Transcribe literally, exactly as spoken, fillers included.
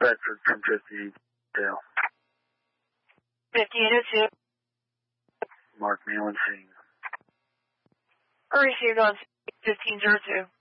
Bedford from fifty Dale. fifty-eight oh two. Mark me on scene. Received on fifteen oh two.